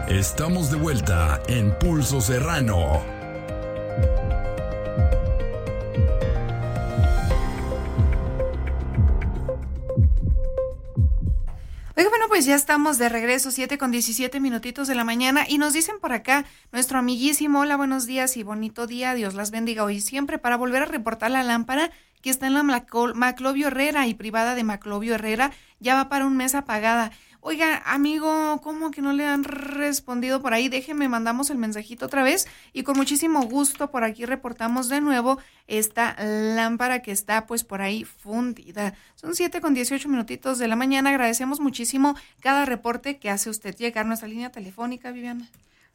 Estamos de vuelta en Pulso Serrano. Oiga, bueno, pues ya estamos de regreso, 7:17 de la mañana, y nos dicen por acá, nuestro amiguísimo, hola, buenos días y bonito día, Dios las bendiga hoy y siempre, para volver a reportar la lámpara que está en la Maclovio Herrera y privada de Maclovio Herrera, ya va para un mes apagada. Oiga, amigo, ¿cómo que no le han respondido por ahí? Déjeme, mandamos el mensajito otra vez y con muchísimo gusto por aquí reportamos de nuevo esta lámpara que está pues por ahí fundida. Son 7:18 de la mañana. Agradecemos muchísimo cada reporte que hace usted llegar. Nuestra línea telefónica, Viviana.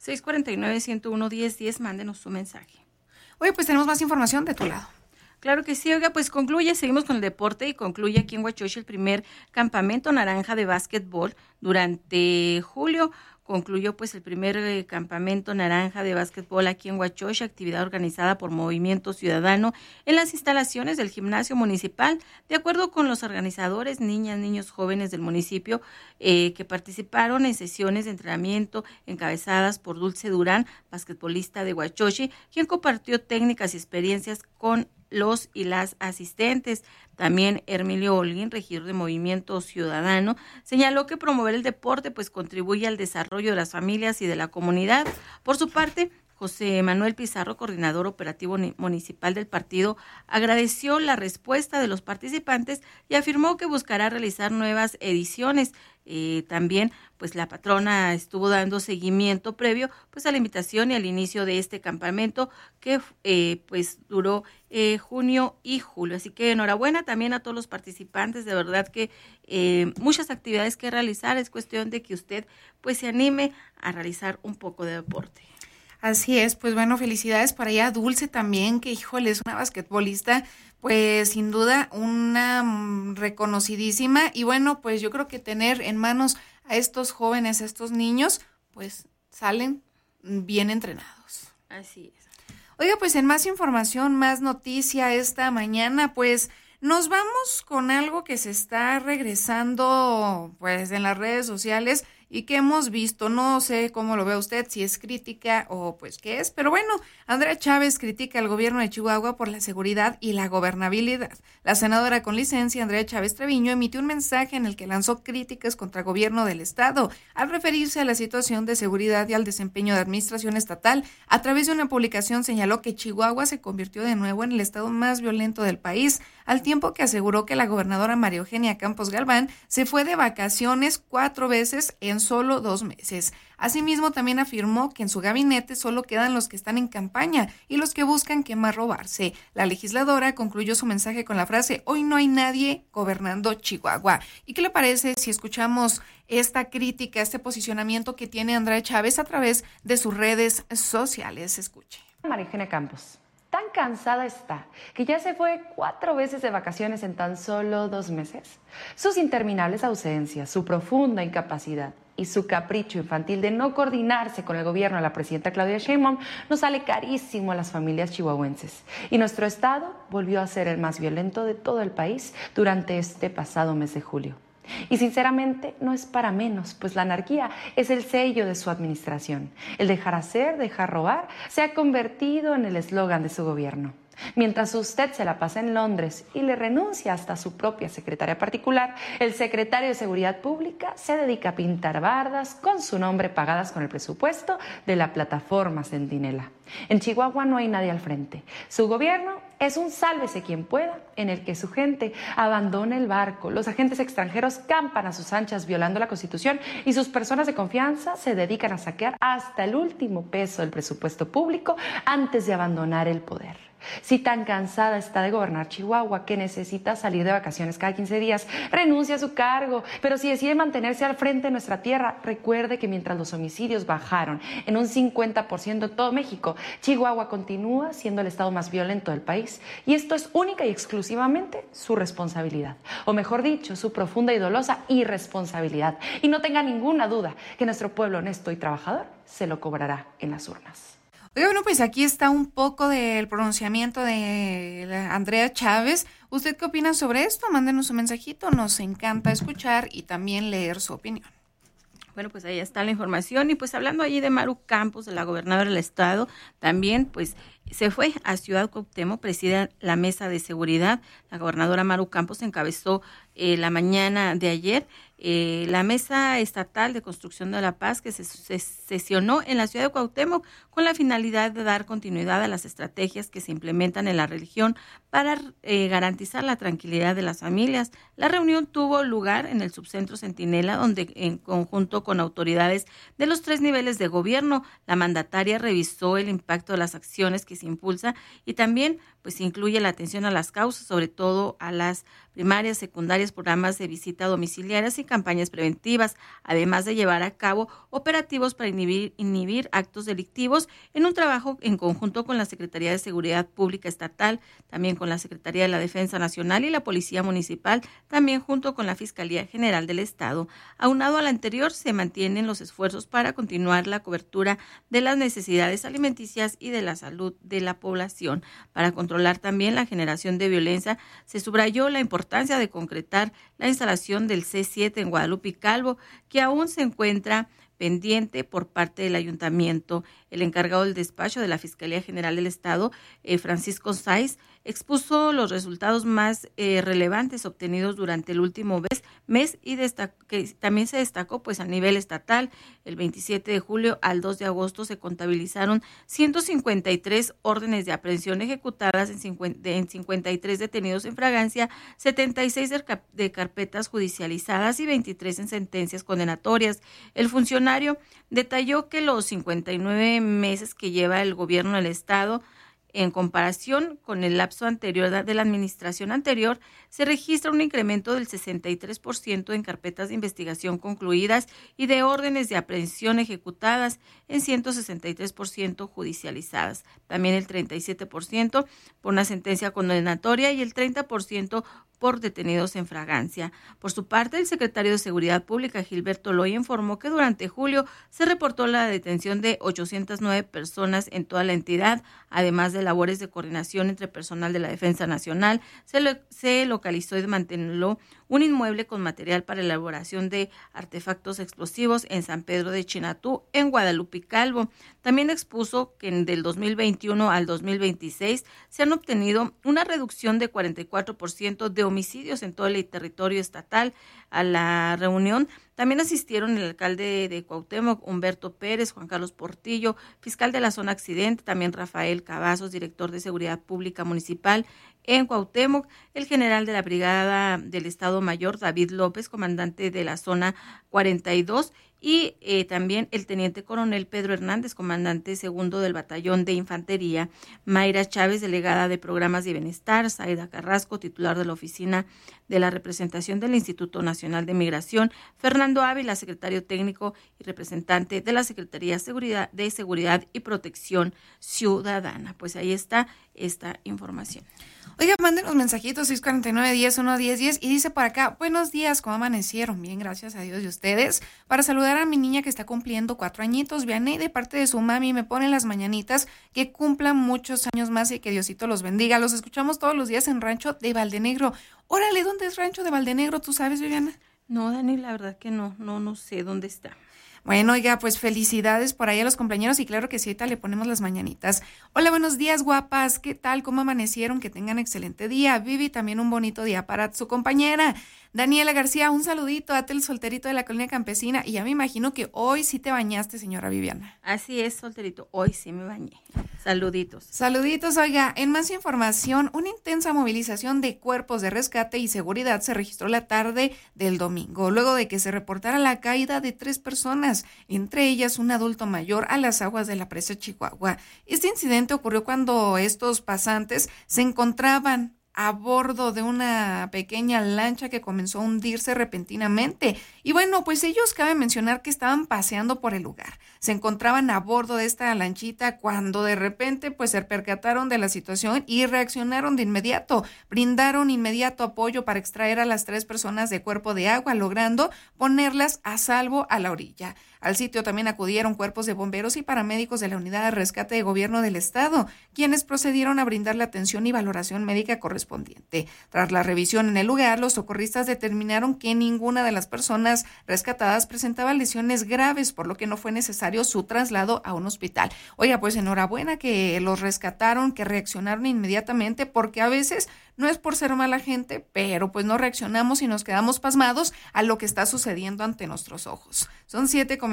649-101-1010, mándenos su mensaje. Oye, pues tenemos más información de tu lado. Claro que sí, oiga, pues seguimos con el deporte y concluye aquí en Huachochi el primer campamento naranja de básquetbol durante julio. Concluyó pues el primer campamento naranja de básquetbol aquí en Huachochi, actividad organizada por Movimiento Ciudadano en las instalaciones del gimnasio municipal. De acuerdo con los organizadores, niñas, niños, jóvenes del municipio que participaron en sesiones de entrenamiento encabezadas por Dulce Durán, basquetbolista de Huachochi, quien compartió técnicas y experiencias con los y las asistentes. También Hermilio Holguín, regidor de Movimiento Ciudadano, señaló que promover el deporte pues contribuye al desarrollo de las familias y de la comunidad. Por su parte, José Manuel Pizarro, coordinador operativo municipal del partido, agradeció la respuesta de los participantes y afirmó que buscará realizar nuevas ediciones. También pues la patrona estuvo dando seguimiento previo pues a la invitación y al inicio de este campamento que pues duró junio y julio, así que enhorabuena también a todos los participantes, de verdad que muchas actividades que realizar, es cuestión de que usted pues se anime a realizar un poco de deporte. Así es, pues bueno, felicidades para ella, Dulce también, que híjole, es una basquetbolista, pues sin duda una reconocidísima, y bueno, pues yo creo que tener en manos a estos jóvenes, a estos niños, pues salen bien entrenados. Así es. Oiga, pues en más información, más noticia esta mañana, pues nos vamos con algo que se está regresando pues en las redes sociales y que hemos visto, no sé cómo lo ve usted, si es crítica o pues qué es, pero bueno, Andrea Chávez critica al gobierno de Chihuahua por la seguridad y la gobernabilidad. La senadora con licencia, Andrea Chávez Treviño, emitió un mensaje en el que lanzó críticas contra el gobierno del estado, al referirse a la situación de seguridad y al desempeño de administración estatal. A través de una publicación señaló que Chihuahua se convirtió de nuevo en el estado más violento del país, al tiempo que aseguró que la gobernadora María Eugenia Campos Galván se fue de vacaciones 4 veces en solo 2 meses. Asimismo, también afirmó que en su gabinete solo quedan los que están en campaña y los que buscan qué más robarse. La legisladora concluyó su mensaje con la frase: hoy no hay nadie gobernando Chihuahua. ¿Y qué le parece si escuchamos esta crítica, este posicionamiento que tiene Andrea Chávez a través de sus redes sociales? Escuche. María Eugenia Campos, tan cansada está que ya se fue 4 veces de vacaciones en tan solo 2 meses. Sus interminables ausencias, su profunda incapacidad y su capricho infantil de no coordinarse con el gobierno de la presidenta Claudia Sheinbaum nos sale carísimo a las familias chihuahuenses. Y nuestro estado volvió a ser el más violento de todo el país durante este pasado mes de julio. Y sinceramente no es para menos, pues la anarquía es el sello de su administración. El dejar hacer, dejar robar, se ha convertido en el eslogan de su gobierno. Mientras usted se la pasa en Londres y le renuncia hasta a su propia secretaria particular, el secretario de Seguridad Pública se dedica a pintar bardas con su nombre pagadas con el presupuesto de la plataforma Centinela. En Chihuahua no hay nadie al frente. Su gobierno es un sálvese quien pueda, en el que su gente abandona el barco, los agentes extranjeros campan a sus anchas violando la Constitución y sus personas de confianza se dedican a saquear hasta el último peso del presupuesto público antes de abandonar el poder. Si tan cansada está de gobernar Chihuahua que necesita salir de vacaciones cada 15 días, renuncia a su cargo. Pero si decide mantenerse al frente de nuestra tierra, recuerde que mientras los homicidios bajaron en un 50% en todo México, Chihuahua continúa siendo el estado más violento del país. Y esto es única y exclusivamente su responsabilidad. O mejor dicho, su profunda y dolosa irresponsabilidad. Y no tenga ninguna duda que nuestro pueblo honesto y trabajador se lo cobrará en las urnas. Oye, bueno, pues aquí está un poco del pronunciamiento de Andrea Chávez. ¿Usted qué opina sobre esto? Mándenos un mensajito, nos encanta escuchar y también leer su opinión. Bueno, pues ahí está la información. Y pues hablando allí de Maru Campos, de la gobernadora del estado, también pues se fue a Ciudad Cuauhtémoc, preside la mesa de seguridad. La gobernadora Maru Campos encabezó la mañana de ayer la Mesa Estatal de Construcción de la Paz, que se sesionó en la ciudad de Cuauhtémoc con la finalidad de dar continuidad a las estrategias que se implementan en la región para garantizar la tranquilidad de las familias. La reunión tuvo lugar en el subcentro Centinela, donde en conjunto con autoridades de los 3 niveles de gobierno, la mandataria revisó el impacto de las acciones que se impulsa y también pues incluye la atención a las causas, sobre todo a las primarias, secundarias, programas de visita domiciliarias y campañas preventivas, además de llevar a cabo operativos para inhibir actos delictivos en un trabajo en conjunto con la Secretaría de Seguridad Pública Estatal, también con la Secretaría de la Defensa Nacional y la Policía Municipal, también junto con la Fiscalía General del Estado. Aunado al anterior, se mantienen los esfuerzos para continuar la cobertura de las necesidades alimenticias y de la salud de la población. Para controlar también la generación de violencia, se subrayó la importancia de concretar la instalación del C7 en Guadalupe y Calvo, que aún se encuentra pendiente por parte del ayuntamiento. El encargado del despacho de la Fiscalía General del Estado, Francisco Sáiz, expuso los resultados más relevantes obtenidos durante el último mes y que también se destacó pues a nivel estatal. El 27 de julio al 2 de agosto se contabilizaron 153 órdenes de aprehensión ejecutadas en 53 detenidos en fragancia, 76 de carpetas judicializadas y 23 en sentencias condenatorias. El funcionario detalló que los 59 meses que lleva el gobierno del estado, en comparación con el lapso anterior de la administración anterior, se registra un incremento del 63% en carpetas de investigación concluidas y de órdenes de aprehensión ejecutadas, en 163% judicializadas. También el 37% por una sentencia condenatoria y el 30% por detenidos en fragancia. Por su parte, el secretario de Seguridad Pública, Gilberto Loy, informó que durante julio se reportó la detención de 809 personas en toda la entidad, además de labores de coordinación entre personal de la Defensa Nacional. Se localizó y desmanteló un inmueble con material para elaboración de artefactos explosivos en San Pedro de Chinatú, en Guadalupe y Calvo. También expuso que del 2021 al 2026 se han obtenido una reducción de 44% de homicidios en todo el territorio estatal. A la reunión también asistieron el alcalde de Cuauhtémoc, Humberto Pérez, Juan Carlos Portillo, fiscal de la zona accidente, también Rafael Cavazos, director de Seguridad Pública Municipal en Cuauhtémoc, el general de la Brigada del Estado Mayor, David López, comandante de la zona 42, y también el teniente coronel Pedro Hernández, comandante segundo del batallón de infantería, Mayra Chávez, delegada de programas de bienestar, Zaida Carrasco, titular de la oficina de la representación del Instituto Nacional de Migración, Fernando Ávila, secretario técnico y representante de la Secretaría de Seguridad y Protección Ciudadana. Pues ahí está esta información. Oiga, manden los mensajitos 649-10-1-10-10 y dice por acá: buenos días, ¿cómo amanecieron? Bien, gracias a Dios y ustedes. Para saludar a mi niña que está cumpliendo 4 añitos, Vianey, de parte de su mami, me ponen las mañanitas, que cumplan muchos años más y que Diosito los bendiga. Los escuchamos todos los días en Rancho de Valdenegro. Órale, ¿dónde es Rancho de Valdenegro? ¿Tú sabes, Viviana? No, Dani, la verdad que no sé dónde está. Bueno, oiga, pues felicidades por ahí a los compañeros y claro que sí, ahorita le ponemos las mañanitas. Hola, buenos días, guapas. ¿Qué tal? ¿Cómo amanecieron? Que tengan excelente día. Vivi, también un bonito día para su compañera. Daniela García, un saludito a el solterito de la colonia campesina. Y ya me imagino que hoy sí te bañaste, señora Viviana. Así es, solterito. Hoy sí me bañé. Saluditos. Saluditos, oiga. En más información, una intensa movilización de cuerpos de rescate y seguridad se registró la tarde del domingo, luego de que se reportara la caída de 3 personas, entre ellas un adulto mayor, a las aguas de la presa Chihuahua. Este incidente ocurrió cuando estos pasantes se encontraban a bordo de una pequeña lancha que comenzó a hundirse repentinamente. Y bueno, pues ellos cabe mencionar que estaban paseando por el lugar. Se encontraban a bordo de esta lanchita cuando de repente pues se percataron de la situación y reaccionaron de inmediato. Brindaron inmediato apoyo para extraer a las 3 personas de cuerpo de agua, logrando ponerlas a salvo a la orilla. Al sitio también acudieron cuerpos de bomberos y paramédicos de la Unidad de Rescate de Gobierno del Estado, quienes procedieron a brindar la atención y valoración médica correspondiente correspondiente. Tras la revisión en el lugar, los socorristas determinaron que ninguna de las personas rescatadas presentaba lesiones graves, por lo que no fue necesario su traslado a un hospital. Oiga, pues enhorabuena que los rescataron, que reaccionaron inmediatamente, porque a veces no es por ser mala gente, pero pues no reaccionamos y nos quedamos pasmados a lo que está sucediendo ante nuestros ojos. Son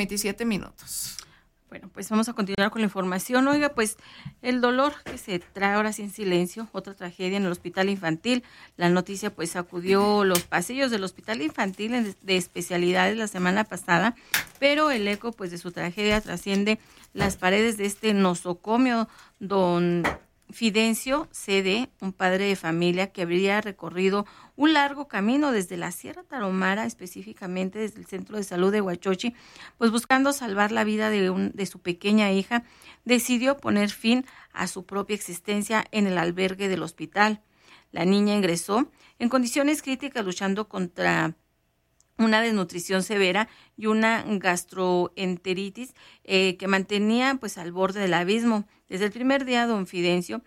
7:27. Bueno, pues vamos a continuar con la información. Oiga, pues el dolor que se trae ahora sin silencio, otra tragedia en el hospital infantil. La noticia pues sacudió los pasillos del hospital infantil de especialidades la semana pasada, pero el eco pues de su tragedia trasciende las paredes de este nosocomio. Don Fidencio C.D., un padre de familia que habría recorrido un largo camino desde la Sierra Tarahumara, específicamente desde el Centro de Salud de Huachochi, pues buscando salvar la vida de su pequeña hija, decidió poner fin a su propia existencia en el albergue del hospital. La niña ingresó en condiciones críticas, luchando contra una desnutrición severa y una gastroenteritis que mantenía pues al borde del abismo. Desde el primer día, don Fidencio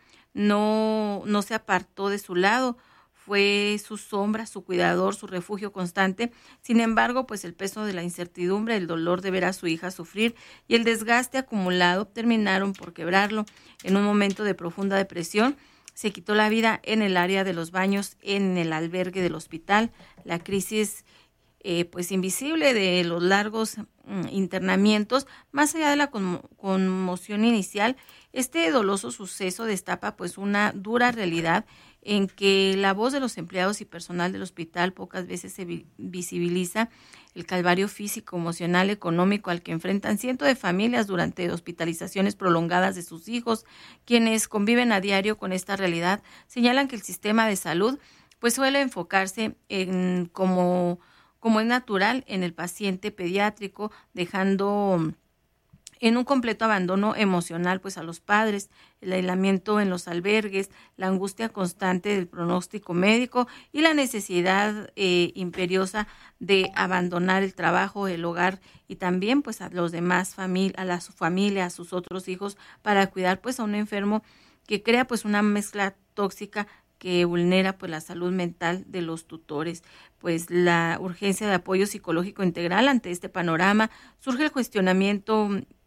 no se apartó de su lado, fue su sombra, su cuidador, su refugio constante. Sin embargo, pues el peso de la incertidumbre, el dolor de ver a su hija sufrir y el desgaste acumulado terminaron por quebrarlo. En un momento de profunda depresión, se quitó la vida en el área de los baños en el albergue del hospital. La crisis pues invisible de los largos internamientos, más allá de la conmoción inicial, este doloso suceso destapa pues una dura realidad en que la voz de los empleados y personal del hospital pocas veces se visibiliza el calvario físico, emocional, económico al que enfrentan cientos de familias durante hospitalizaciones prolongadas de sus hijos. Quienes conviven a diario con esta realidad señalan que el sistema de salud pues suele enfocarse en como es natural en el paciente pediátrico, dejando en un completo abandono emocional pues a los padres, el aislamiento en los albergues, la angustia constante del pronóstico médico y la necesidad imperiosa de abandonar el trabajo, el hogar y también pues a los demás a su familia, a sus otros hijos, para cuidar pues a un enfermo que crea pues una mezcla tóxica que vulnera pues la salud mental de los tutores. Pues la urgencia de apoyo psicológico integral. Ante este panorama surge el cuestionamiento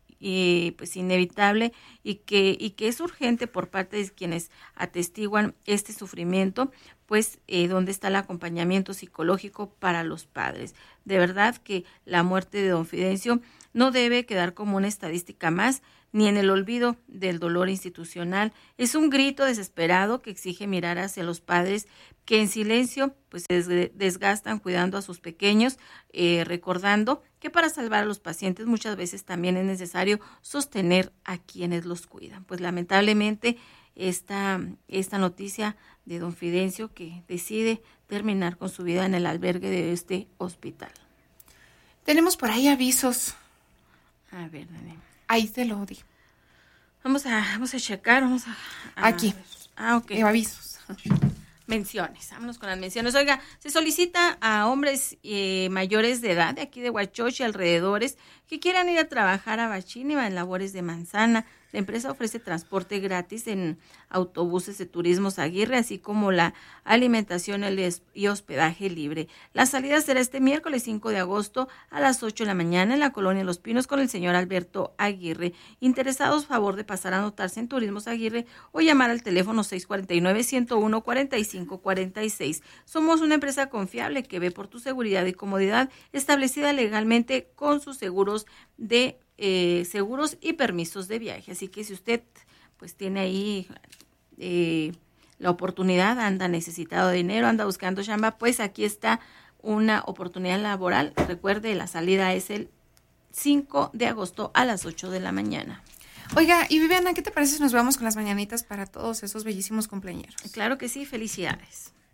pues inevitable y que es urgente por parte de quienes atestiguan este sufrimiento, pues dónde está el acompañamiento psicológico para los padres. De verdad que la muerte de don Fidencio no debe quedar como una estadística más, ni en el olvido del dolor institucional. Es un grito desesperado que exige mirar hacia los padres que en silencio pues se desgastan cuidando a sus pequeños, recordando que para salvar a los pacientes muchas veces también es necesario sostener a quienes los cuidan. Pues lamentablemente esta noticia de don Fidencio, que decide terminar con su vida en el albergue de este hospital. Tenemos por ahí avisos. A ver, Dani. Ahí te lo digo. Vamos a checar, aquí. Ok. Avisos. Menciones, vámonos con las menciones. Oiga, se solicita a hombres mayores de edad de aquí de Huachochi y alrededores que quieran ir a trabajar a Bachíniva en labores de manzana. La empresa ofrece transporte gratis en autobuses de Turismos Aguirre, así como la alimentación y hospedaje libre. La salida será este miércoles 5 de agosto a las 8 de la mañana en la colonia Los Pinos con el señor Alberto Aguirre. Interesados, favor de pasar a anotarse en Turismos Aguirre o llamar al teléfono 649-101-4546. Somos una empresa confiable que ve por tu seguridad y comodidad, establecida legalmente con sus seguros y permisos de viaje. Así que si usted pues tiene ahí la oportunidad, anda necesitado de dinero, anda buscando chamba, pues aquí está una oportunidad laboral. Recuerde, la salida es el 5 de agosto a las 8 de la mañana. Oiga, y Viviana, ¿qué te parece si nos vamos con las mañanitas para todos esos bellísimos cumpleañeros? Claro que sí, felicidades.